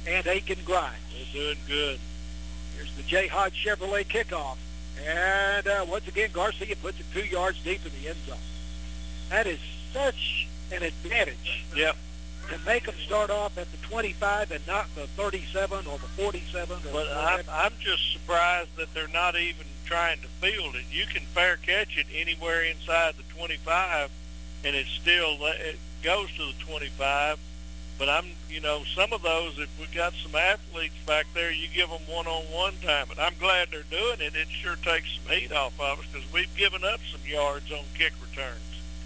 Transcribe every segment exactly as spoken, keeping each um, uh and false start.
and Aiken Grimes. They're doing good. Here's the J. Hodge Chevrolet kickoff. And uh, once again, Garcia puts it two yards deep in the end zone. That is such an advantage. Yep. To make them start off at the twenty-five and not the thirty-seven or the forty-seven. Or but I'm, I'm just surprised that they're not even trying to field it. You can fair catch it anywhere inside the twenty-five, and it still it goes to the twenty-five. But I'm, you know, some of those, if we got some athletes back there, you give them one-on-one time. And I'm glad they're doing it. It sure takes some heat off of us because we've given up some yards on kick returns.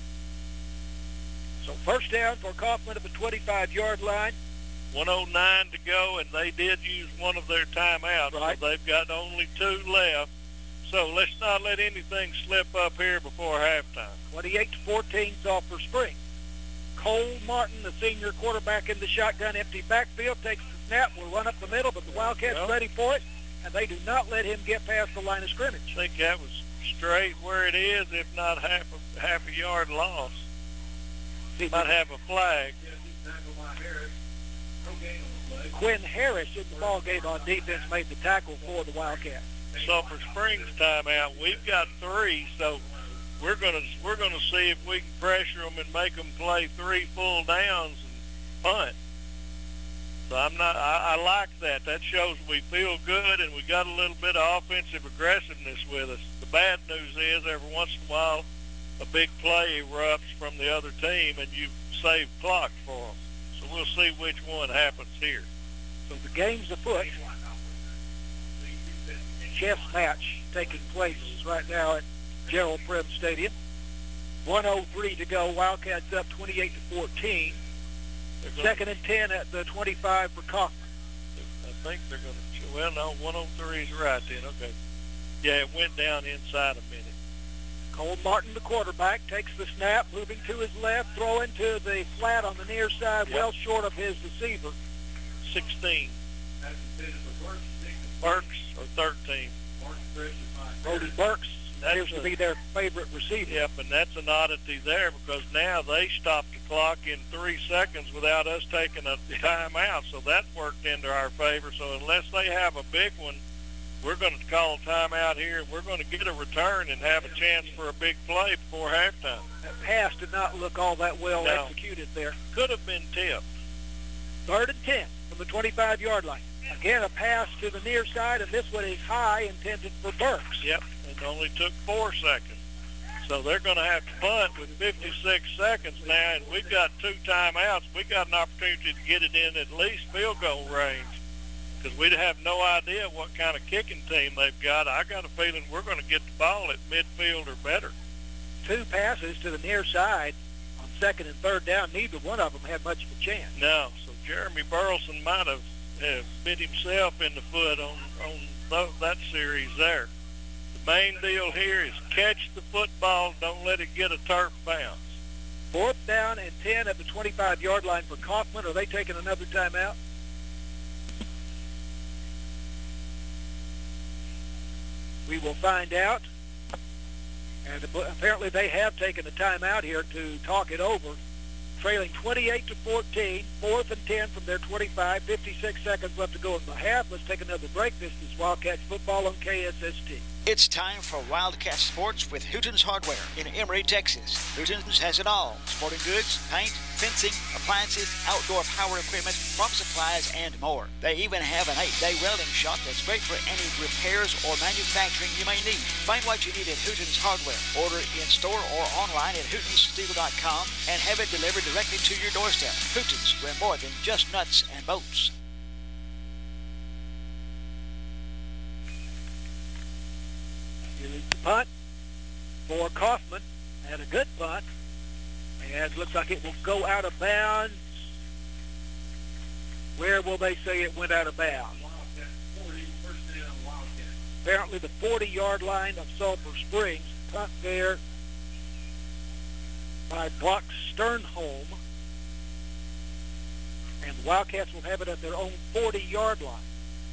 So first down for Kaufman at the twenty-five-yard line. one oh nine to go, and they did use one of their timeouts. Right. So they've got only two left. So let's not let anything slip up here before halftime. twenty-eight to fourteen, Sulphur Springs. Cole Martin, the senior quarterback in the shotgun empty backfield, takes the snap, will run up the middle, but the Wildcats Yep. ready for it, and they do not let him get past the line of scrimmage. I think that was straight where it is, if not half a, half a yard loss. Might have a flag. Quinn Harris in the ball game on defense made the tackle for the Wildcats. Sulphur Springs timeout. We've got three, so we're gonna we're gonna see if we can pressure them and make them play three full downs and punt. So I'm not. I, I like that. That shows we feel good and we got a little bit of offensive aggressiveness with us. The bad news is every once in a while a big play erupts from the other team and you save clock for them. So we'll see which one happens here. So the game's afoot. Chess match taking place right now at Gerald Prim Stadium. one oh three to go. Wildcats up twenty-eight to fourteen. Second and ten at the twenty-five for Kaufman. I think they're going to, well, no, one oh three is right then. Okay. Yeah, it went down inside a minute. Cole Martin, the quarterback, takes the snap, moving to his left, throwing to the flat on the near side, Yep. well short of his receiver. sixteen. Burks or thirteen. Brody Burks That's appears to a- be their favorite receiver. Yep, and that's an oddity there because now they stopped the clock in three seconds without us taking a timeout, so that worked into our favor. So unless they have a big one, we're going to call a timeout here, and we're going to get a return and have a chance for a big play before halftime. That pass did not look all that well No. executed there. Could have been tipped. Third and ten from the twenty-five-yard line. Again, a pass to the near side, and this one is high, intended for Burks. Yep, it only took four seconds. So they're going to have to punt with fifty-six seconds now, and we've got two timeouts. We got an opportunity to get it in at least field goal range because we have no idea what kind of kicking team they've got. I got a feeling we're going to get the ball at midfield or better. Two passes to the near side on second and third down. Neither one of them had much of a chance. No, so Jeremy Burleson might have, have bit himself in the foot on, on th- that series there. The main deal here is catch the football, don't let it get a turf bounce. Fourth down and ten at the twenty-five-yard line for Kaufman. Are they taking another timeout? We will find out. And apparently they have taken a timeout here to talk it over. Trailing twenty-eight to fourteen, fourth and ten from their twenty-five, fifty-six seconds left to go in the half. Let's take another break. This is Wildcats football on K S S T. It's time for Wildcat Sports with Hooten's Hardware in Emory, Texas. Hooten's has it all. Sporting goods, paint, fencing, appliances, outdoor power equipment, farm supplies, and more. They even have an eight-day welding shop that's great for any repairs or manufacturing you may need. Find what you need at Hooten's Hardware. Order in-store or online at hootens steel dot com and have it delivered directly to your doorstep. Hooten's, we're more than just nuts and bolts. Here is the punt for Kaufman, and a good punt. And it looks like it will go out of bounds. Where will they say it went out of bounds? Apparently the forty-yard line of Sulphur Springs. Punt there by Brock Sternholm. And the Wildcats will have it at their own forty-yard line.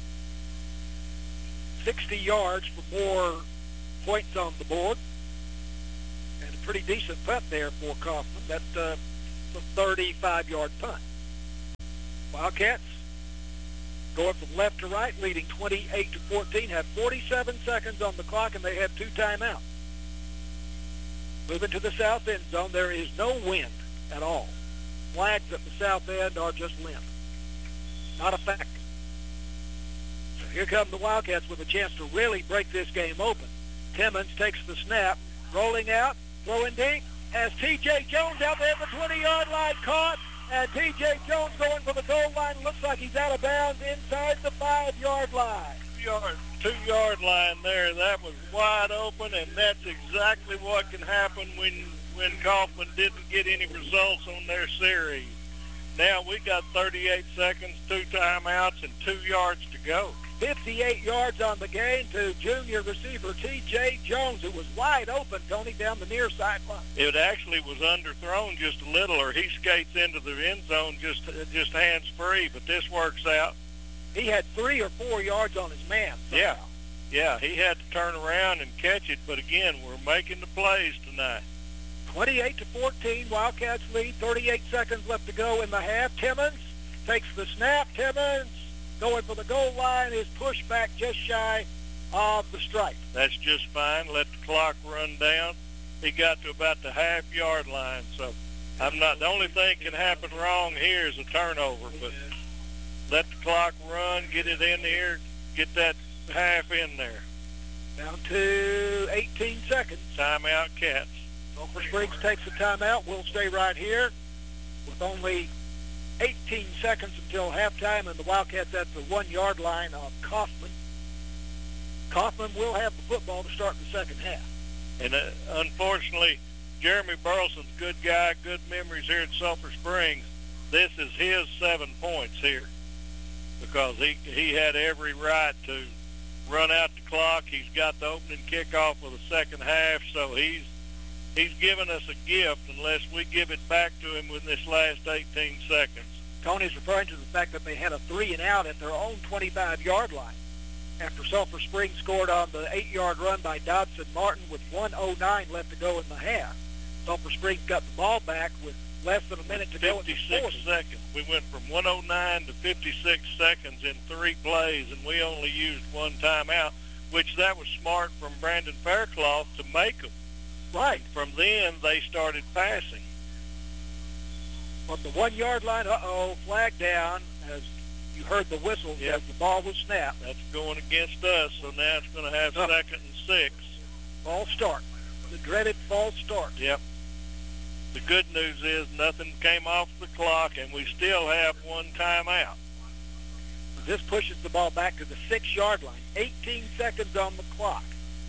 sixty yards for more points on the board. And a pretty decent punt there for Kaufman. That's uh, a thirty-five-yard punt. Wildcats going from left to right, leading twenty-eight to fourteen, have forty-seven seconds on the clock, and they have two timeouts. Moving to the south end zone, there is no wind at all. Flags at the south end are just wind. Not a factor. So here come the Wildcats with a chance to really break this game open. Timmons takes the snap, rolling out, throwing deep, as T J. Jones out there at the twenty-yard line, caught, and T J. Jones going for the goal line. Looks like he's out of bounds inside the five-yard line. Yard, two-yard line there. That was wide open, and that's exactly what can happen when when Kaufman didn't get any results on their series. Now we got thirty-eight seconds, two timeouts, and two yards to go. fifty-eight yards on the gain to junior receiver T J. Jones, who was wide open, Tony, down the near sideline. It actually was underthrown just a little, or he skates into the end zone just just hands-free, but this works out. He had three or four yards on his man. Somehow. Yeah, yeah, he had to turn around and catch it, but again, we're making the plays tonight. twenty-eight to fourteen, Wildcats lead, thirty-eight seconds left to go in the half. Timmons takes the snap. Timmons going for the goal line, is pushed back just shy of the stripe. That's just fine. Let the clock run down. He got to about the half-yard line, so I'm not. The only thing can happen wrong here is a turnover, but let the clock run, get it in here, get that half in there. Down to eighteen seconds. Timeout, Cats. Sulphur Springs takes a timeout. We'll stay right here with only eighteen seconds until halftime, and the Wildcats at the one-yard line of Kaufman. Kaufman will have the football to start the second half. And uh, unfortunately, Jeremy Burleson's a good guy, good memories here at Sulphur Springs. This is his seven points here because he he had every right to run out the clock. He's got the opening kickoff for the second half, so he's he's given us a gift unless we give it back to him within this last eighteen seconds. Tony's referring to the fact that they had a three and out at their own twenty-five-yard line after Sulphur Springs scored on the eight-yard run by Dodson Martin with one oh nine left to go in the half. Sulphur Springs got the ball back with less than a minute to go. fifty-six seconds. We went from one oh nine to fifty-six seconds in three plays, and we only used one timeout, which that was smart from Brandon Faircloth to make them. Right. From then, they started passing. But the one-yard line, uh-oh, flag down as you heard the whistle yep. as the ball was snapped. That's going against us, so now it's going to have oh. second and six. False start. The dreaded false start. Yep. The good news is nothing came off the clock, and we still have one timeout. This pushes the ball back to the six-yard line. eighteen seconds on the clock.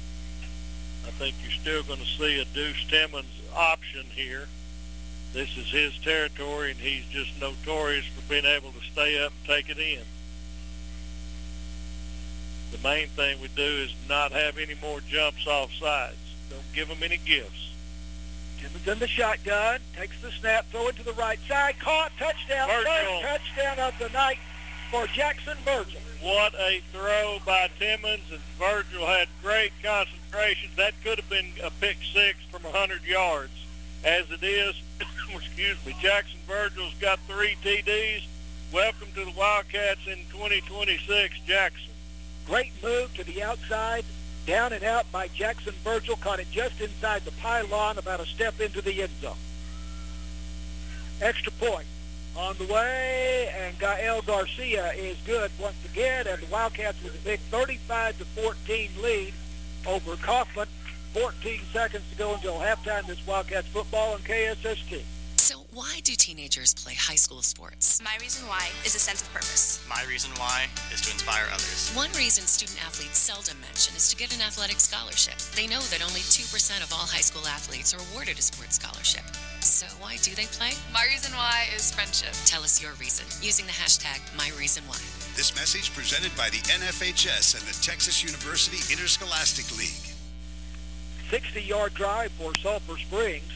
I think you're still going to see a Deuce Timmons option here. This is his territory, and he's just notorious for being able to stay up and take it in. The main thing we do is not have any more jumps off sides. Don't give them any gifts. Timmons in the shotgun, takes the snap, throw it to the right side, caught, touchdown, Virgil. Third touchdown of the night for Jackson Virgil. What a throw by Timmons, and Virgil had great concentration. That could have been a pick six from one hundred yards. As it is, excuse me, Jackson Virgil's got three T Ds. Welcome to the Wildcats in twenty twenty-six, Jackson. Great move to the outside, down and out by Jackson Virgil, caught it just inside the pylon, about a step into the end zone. Extra point on the way, and Gael Garcia is good once again, and the Wildcats with a big thirty-five to fourteen lead over Kaufman. fourteen seconds to go until halftime. This Wildcats football on K S S T. So why do teenagers play high school sports? My reason why is a sense of purpose. My reason why is to inspire others. One reason student athletes seldom mention is to get an athletic scholarship. They know that only two percent of all high school athletes are awarded a sports scholarship. So why do they play? My reason why is friendship. Tell us your reason using the hashtag MyReasonWhy. This message presented by the N F H S and the Texas University Interscholastic League. sixty-yard drive for Sulphur Springs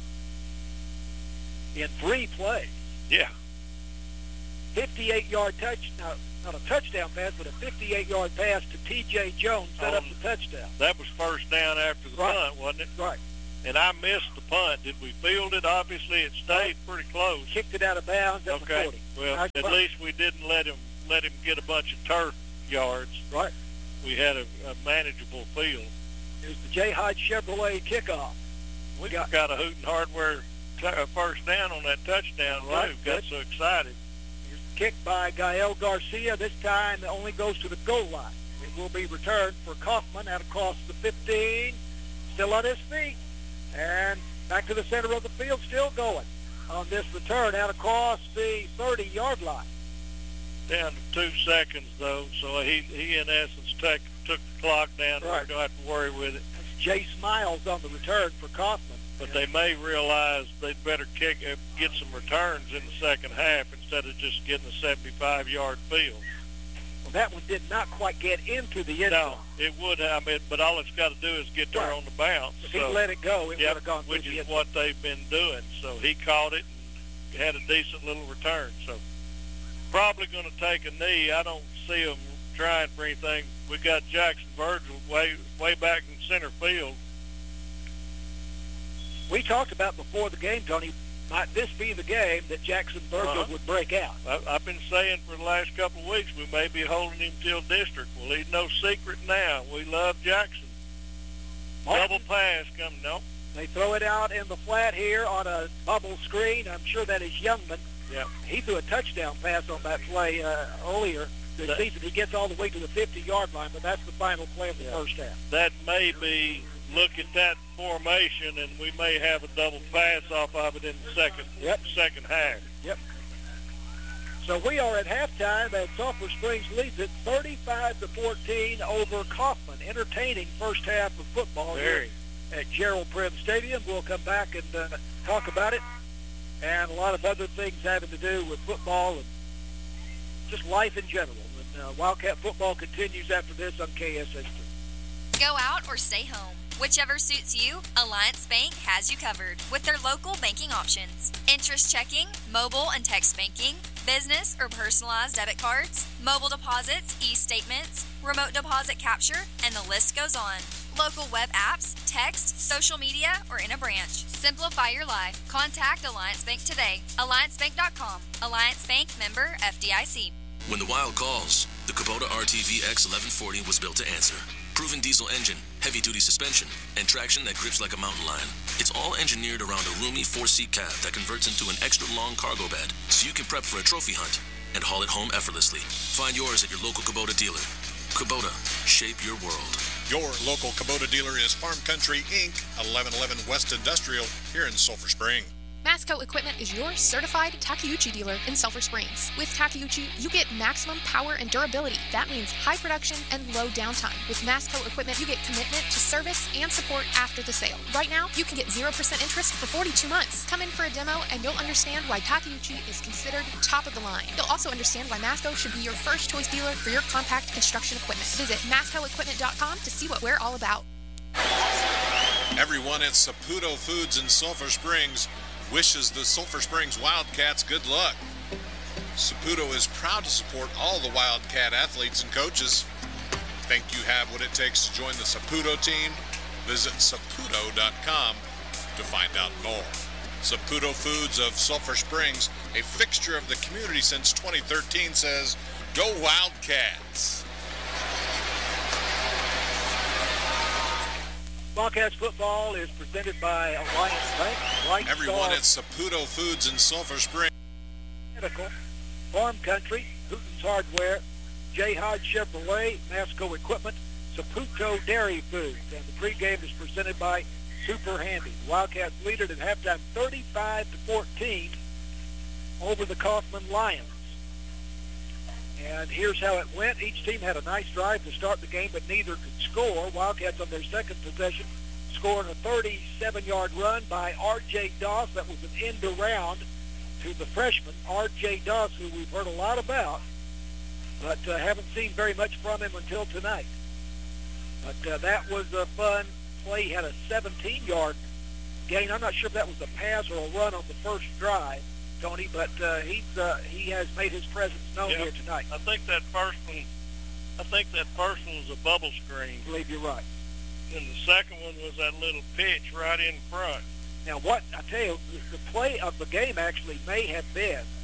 in three plays. Yeah. fifty-eight-yard touch, not, not a touchdown pass, but a fifty-eight-yard pass to T J. Jones set um, up the touchdown. That was first down after the right. punt, wasn't it? Right. And I missed the punt. Did we field it? Obviously, it stayed pretty close. Kicked it out of bounds at okay. the forty. Well, nice at punt. least we didn't let him let him get a bunch of turf yards. Right. We had a, a manageable field. Here's the J. Hodge Chevrolet kickoff. We got, got a Hooten Hardware t- uh, first down on that touchdown, right, too. Got good. so excited. Here's the kick by Gael Garcia. This time it only goes to the goal line. It will be returned for Kaufman out across the fifteen. Still on his feet. And back to the center of the field, still going on this return out across the thirty-yard line. Down to two seconds, though, so he, he in essence, took, took the clock down. Right. We don't have to worry with it. That's Jace Miles on the return for Kaufman. But they may realize they'd better kick, uh, get some returns in the second half instead of just getting a seventy-five-yard field. Well, that one did not quite get into the end zone. No, it would have, I mean, but all it's got to do is get there Right. on the bounce. If so, he let it go, it yep, would have gone through which the is end zone. what they've been doing. So he caught it and had a decent little return. So probably going to take a knee. I don't see them trying for anything. We got Jackson Virgil way way back in center field. We talked about before the game, Tony, might this be the game that Jackson Virgil Uh-huh. would break out? I, I've been saying for the last couple of weeks we may be holding him till district. Well, he's no secret now. We love Jackson. Martin, Double pass coming. No. they throw it out in the flat here on a bubble screen. I'm sure that is Youngman. Yeah. He threw a touchdown pass on that play uh, earlier this That- season. He gets all the way to the fifty-yard line, but that's the final play of the Yeah. first half. That may be, look at that formation, and we may have a double pass off of it in the second Yep. second half. Yep. So we are at halftime, and Sulphur Springs leads it thirty-five to fourteen over Kaufman. Entertaining first half of football Very. here at Gerald Prim Stadium. We'll come back and uh, talk about it and a lot of other things having to do with football and just life in general. And uh, Wildcat football continues after this on K S H two. Go out or stay home. Whichever suits you, Alliance Bank has you covered with their local banking options. Interest checking, mobile and text banking, business or personalized debit cards, mobile deposits, e-statements, remote deposit capture, and the list goes on. Local web apps, text, social media, or in a branch. Simplify your life. Contact Alliance Bank today. alliance bank dot com. Alliance Bank, member F D I C. When the Wild calls, the Kubota R T V X eleven forty was built to answer. Proven diesel engine, heavy-duty suspension, and traction that grips like a mountain lion. It's all engineered around a roomy four-seat cab that converts into an extra-long cargo bed, so you can prep for a trophy hunt and haul it home effortlessly. Find yours at your local Kubota dealer. Kubota, shape your world. Your local Kubota dealer is Farm Country, Incorporated, eleven eleven West Industrial, here in Sulphur Spring. Masco Equipment is your certified Takeuchi dealer in Sulphur Springs. With Takeuchi, you get maximum power and durability. That means high production and low downtime. With Masco Equipment, you get commitment to service and support after the sale. Right now, you can get zero percent interest for forty-two months. Come in for a demo and you'll understand why Takeuchi is considered top of the line. You'll also understand why Masco should be your first choice dealer for your compact construction equipment. Visit masco equipment dot com to see what we're all about. Everyone at Saputo Foods in Sulphur Springs wishes the Sulphur Springs Wildcats good luck. Saputo is proud to support all the Wildcat athletes and coaches. Think you have what it takes to join the Saputo team? Visit saputo dot com to find out more. Saputo Foods of Sulphur Springs, a fixture of the community since twenty thirteen, says, "Go Wildcats!" Wildcats football is presented by Alliance Bank. Right Everyone Star at Saputo Foods in Sulphur Springs. Medical, Farm Country, Hooten's Hardware, J. Hodge Chevrolet, Masco Equipment, Saputo Dairy Foods. And the pregame is presented by Super Handy. The Wildcats lead it at halftime thirty-five to fourteen over the Kaufman Lions. And here's how it went. Each team had a nice drive to start the game, but neither could score. Wildcats on their second possession scoring a thirty-seven-yard run by R J Doss. That was an end around to the freshman, R J Doss, who we've heard a lot about, but uh, haven't seen very much from him until tonight. But uh, that was a fun play. He had a seventeen-yard gain. I'm not sure if that was a pass or a run on the first drive, Tony, but uh, he's uh, he has made his presence known Yeah. here tonight. I think that first one, I think that first one was a bubble screen. I believe you're right. And the second one was that little pitch right in front. Now, what I tell you, the play of the game actually may have been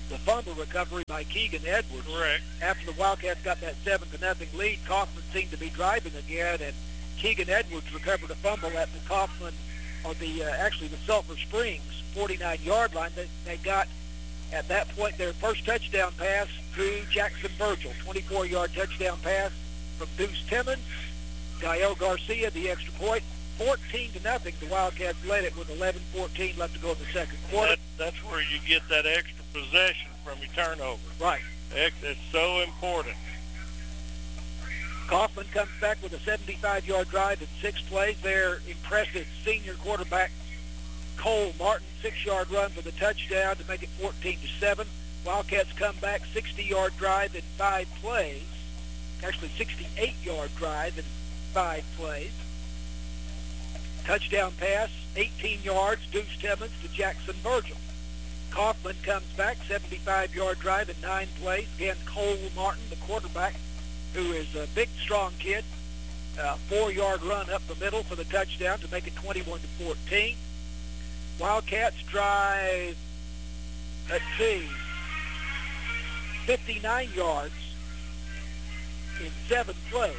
the fumble recovery by Keegan Edwards. Correct. After the Wildcats got that seven to nothing lead, Kaufman seemed to be driving again, and Keegan Edwards recovered a fumble at the Kaufman, or the uh, actually the Sulphur Springs forty-nine-yard line. They, they got, at that point, their first touchdown pass to Jackson Virgil, twenty-four-yard touchdown pass from Deuce Timmons. Gael Garcia, the extra point, fourteen to nothing. The Wildcats led it with eleven fourteen left to go in the second quarter. That, that's where you get that extra possession from your turnover. Right. It's so important. Kaufman comes back with a seventy-five-yard drive in six plays. Their impressive senior quarterback, Cole Martin, six-yard run for the touchdown to make it fourteen to seven. Wildcats come back, sixty-yard drive in five plays. Actually, sixty-eight-yard drive in five plays. Touchdown pass, eighteen yards, Deuce Timmons to Jackson Virgil. Kaufman comes back, seventy-five-yard drive in nine plays. Again, Cole Martin, the quarterback, who is a big, strong kid. Uh, four-yard run up the middle for the touchdown to make it twenty-one to fourteen. Wildcats drive, let's see, fifty-nine yards in seven plays.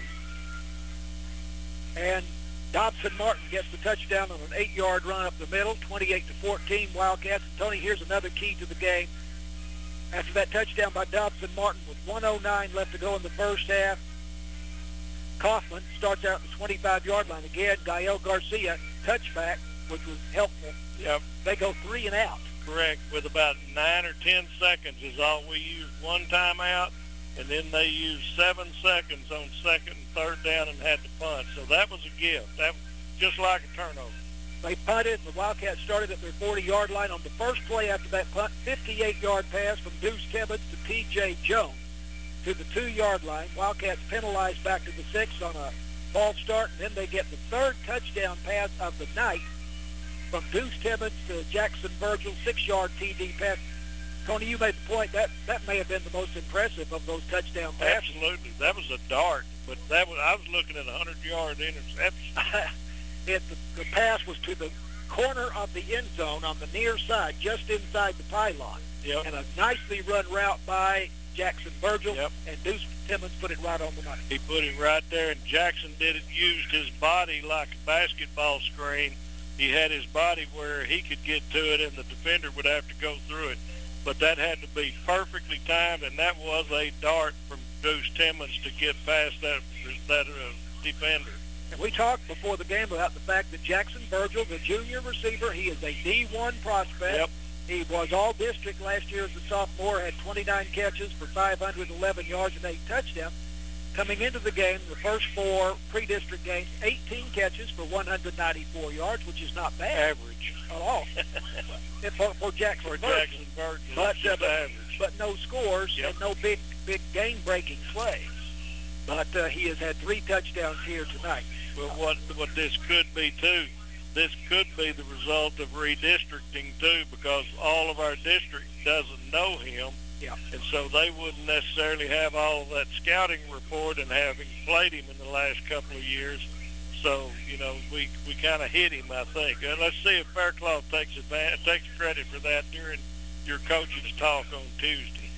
And Dobson Martin gets the touchdown on an eight-yard run up the middle, twenty-eight to fourteen, Wildcats. And Tony, here's another key to the game. After that touchdown by Dobson Martin with one oh nine left to go in the first half, Kaufman starts out at the twenty-five-yard line again. Gael Garcia, touchback, which was helpful. Yep. They go three and out. Correct. With about nine or ten seconds is all we used one timeout, and then they used seven seconds on second and third down and had to punt. So that was a gift. That was just like a turnover. They punted, and the Wildcats started at their forty-yard line. On the first play after that punt, fifty-eight-yard pass from Deuce Timmons to T J Jones to the two-yard line. Wildcats penalized back to the six on a false start, and then they get the third touchdown pass of the night from Deuce Timmons to Jackson Virgil, six-yard T D pass. Tony, you made the point that that may have been the most impressive of those touchdown passes. Absolutely. That was a dart, but that was I was looking at a hundred-yard interception. It, the, the pass was to the corner of the end zone on the near side, just inside the pylon. Yep. And a nicely run route by Jackson Virgil, yep. and Deuce Timmons put it right on the money. He put it right there, and Jackson did it, used his body like a basketball screen. He had his body where he could get to it, and the defender would have to go through it. But that had to be perfectly timed, and that was a dart from Deuce Timmons to get past that, that uh, defender. And we talked before the game about the fact that Jackson Virgil, the junior receiver, he is a D one prospect. Yep. He was all-district last year as a sophomore, had twenty-nine catches for five hundred eleven yards and eight touchdowns. Coming into the game, the first four pre-district games, eighteen catches for one hundred ninety-four yards, which is not bad. Average. At all. for, for Jackson For Virgil. Jackson Virgil, But, it's uh, just but, average. but no scores Yep. and no big, big game-breaking plays. But uh, he has had three touchdowns here tonight. Well, what what this could be too, this could be the result of redistricting too, because all of our district doesn't know him, Yeah. and so they wouldn't necessarily have all of that scouting report and having played him in the last couple of years. So you know, we we kind of hit him, I think. And let's see if Faircloth takes advantage, takes credit for that during your coach's talk on Tuesday.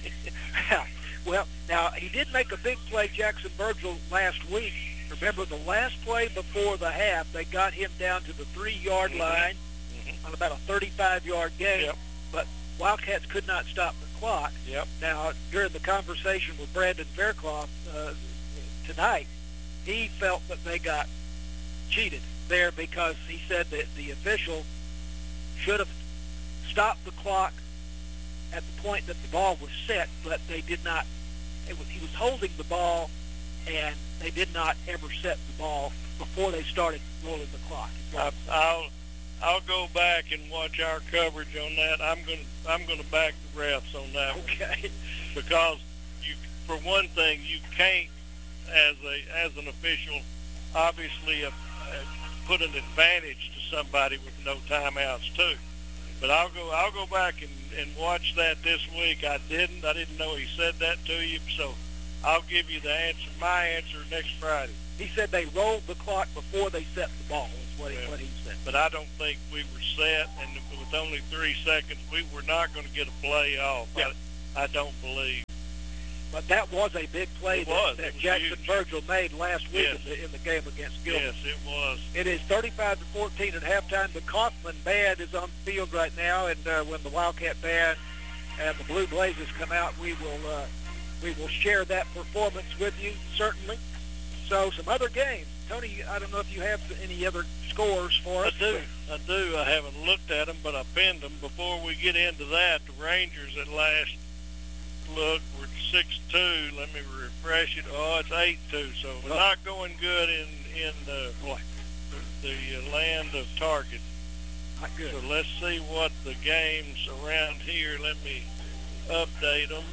Well, now, he did make a big play, Jackson Virgil, last week. Remember, the last play before the half, they got him down to the three-yard Mhm. line Mhm. on about a thirty-five-yard gain. Yep. But Wildcats could not stop the clock. Yep. Now, during the conversation with Brandon Faircloth uh, tonight, he felt that they got cheated there because he said that the official should have stopped the clock at the point that the ball was set, but they did not. It was, he was holding the ball, and they did not ever set the ball before they started rolling the clock. I, I'll I'll go back and watch our coverage on that. I'm gonna I'm gonna back the refs on that one. Okay. Because you, for one thing, you can't, as a as an official, obviously uh, uh, put an advantage to somebody with no timeouts too. But I'll go I'll go back and, and watch that this week. I didn't I didn't know he said that to you, so I'll give you the answer, my answer next Friday. He said they rolled the clock before they set the ball, is what, Yeah. he, what he said. But I don't think we were set, and with only three seconds, we were not going to get a play off. Yeah. I don't believe. But that was a big play It that, was. that It was Jackson huge. Virgil made last week Yes. in, the, in the game against Gilbert. Yes, it was. It is thirty-five to fourteen at halftime. The Kaufman Band is on the field right now, and uh, when the Wildcat Band and the Blue Blazes come out, we will uh, we will share that performance with you, certainly. So some other games. Tony, I don't know if you have any other scores for I us. do. I do. I haven't looked at them, but I pinned them. Before we get into that, the Rangers at last look were six two. Let me refresh it. Oh, it's eight two. So we're not going good in in the Boy. the, the land of Target. Not good. So let's see what the games around here. Let me update them.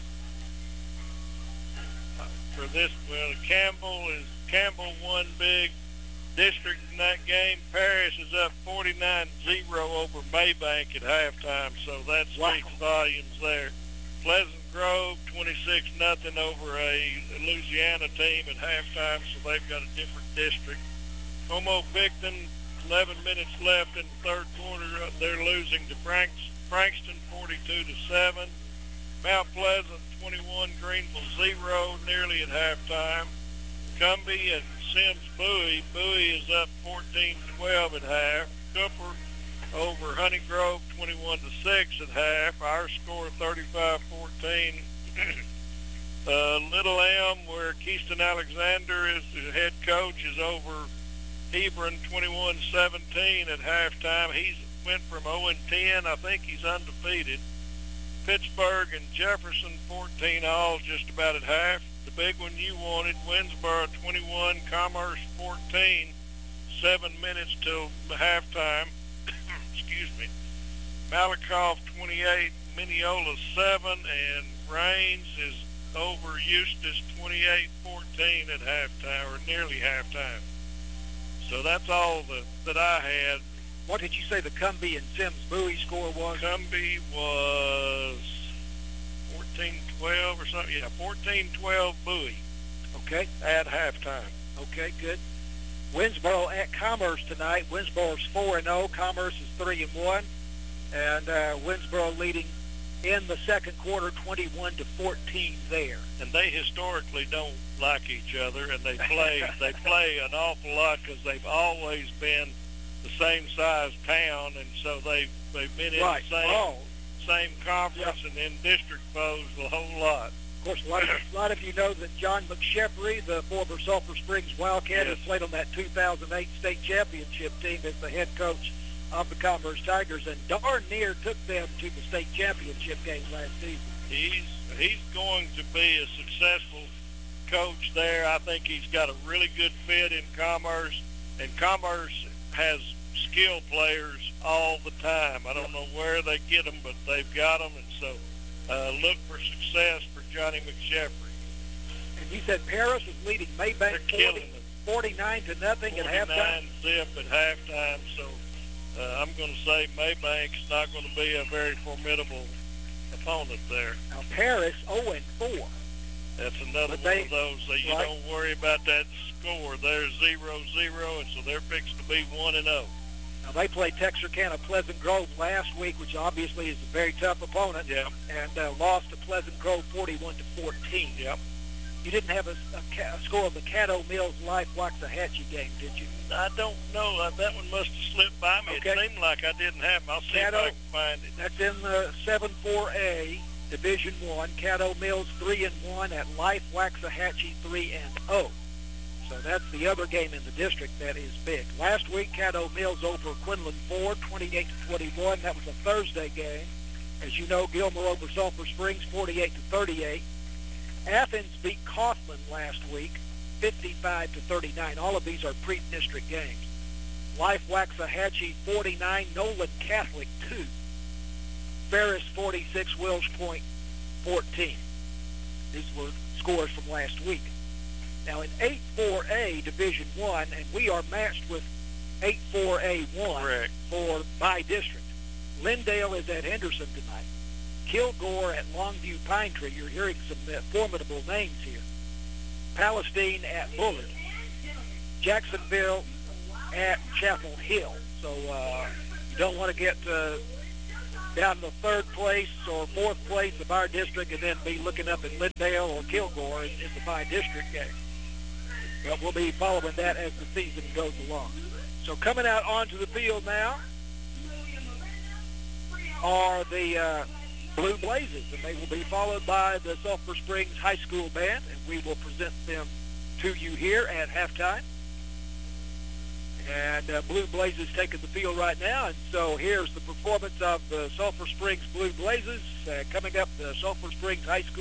For this, well, Campbell is Campbell won big district in that game. Paris is up forty-nine zero over Maybank at halftime, so that speaks Wow. volumes there. Pleasant Grove twenty-six nothing over a Louisiana team at halftime, so they've got a different district. Homo Bicton, eleven minutes left in the third quarter. Uh, they're losing to Franks, Frankston forty-two to seven. Mount Pleasant twenty-one, Greenville zero, nearly at halftime. Cumbie and Sims Bowie. Bowie is up fourteen twelve at half. Cooper over Honey Grove twenty-one to six at half. Our score thirty-five fourteen. uh, Little Elm, where Keyston Alexander is the head coach, is over Hebron twenty-one seventeen at halftime. He's went from oh and ten. I think he's undefeated. Pittsburgh and Jefferson fourteen all, just about at half. The big one you wanted, Winsboro twenty-one, Commerce fourteen, seven minutes till halftime. Excuse me. Malakoff twenty-eight, Mineola seven, and Rains is over Eustis twenty-eight fourteen at halftime, or nearly halftime. So that's all the, that I had. What did you say the Cumbie and Sims Bowie score was? Cumbie was fourteen twelve or something. Yeah, fourteen twelve Bowie. Okay. At halftime. Okay, good. Winsboro at Commerce tonight. Winsboro's four and oh. Commerce is three and one. And uh, Winsboro leading in the second quarter, twenty-one to fourteen there. And they historically don't like each other, and they play they play an awful lot because they've always been the same size town, and so they've they've been in right. the same oh. same conference Yep. and in district foes a whole lot. Of course, a lot of, a lot of you know that John McSheffrey, the former Sulphur Springs Wildcat, Yes. who played on that two thousand eight state championship team, is the head coach of the Commerce Tigers, and darn near took them to the state championship game last season. He's he's going to be a successful coach there. I think he's got a really good fit in Commerce, and Commerce has skill players all the time. I don't know where they get them, but they've got them, and so uh, look for success for Johnny McSheffrey. And you said Paris is leading Maybank They're killing them. forty-nine to nothing at halftime. forty-nine zip at halftime, so uh, I'm going to say Maybank's not going to be a very formidable opponent there. Now Paris oh and four. That's another But one they- of those that you right. don't worry about that score. They're zero zero, and so they're fixed to be one and zero. Now they played Texarkana Pleasant Grove last week, which obviously is a very tough opponent. Yeah. And uh, lost to Pleasant Grove forty-one to fourteen. Yep. You didn't have a, a, ca- a score of the Caddo Mills Life Waxahachie game, did you? I don't know. Uh, That one must have slipped by me. Okay. It seemed like I didn't have them. I'll see if Caddo- I can find it. That's in the seven four A Division One. Caddo Mills three and one at Life Waxahachie three and oh. So that's the other game in the district that is big. Last week, Caddo Mills over Quinlan Ford, twenty-eight to twenty-one. That was a Thursday game. As you know, Gilmer over Sulphur Springs, forty-eight to thirty-eight. Athens beat Kaufman last week, fifty-five to thirty-nine. All of these are pre-district games. Life Waxahachie forty-nine, Nolan Catholic two. Ferris forty-six, Wills Point fourteen. These were scores from last week. Now in eight four A Division One, and we are matched with eight four A one Correct. for my district. Lindale is at Henderson tonight. Kilgore at Longview Pine Tree. You're hearing some uh, formidable names here. Palestine at Bullard. Jacksonville at Chapel Hill. So uh, you don't want to get uh, down to third place or fourth place of our district and then be looking up at Lindale or Kilgore in, in the by-district game. But we'll be following that as the season goes along. So coming out onto the field now are the uh, Blue Blazes, and they will be followed by the Sulphur Springs High School Band, and we will present them to you here at halftime. And uh, Blue Blazes taking the field right now, and so here's the performance of the Sulphur Springs Blue Blazes uh, coming up the Sulphur Springs High School